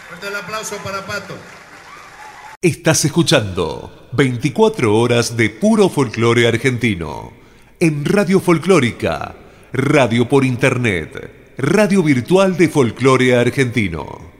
Fuerte el aplauso para Pato. Estás escuchando 24 horas de puro folclore argentino. En Radio Folclórica, radio por internet, radio virtual de folclore argentino.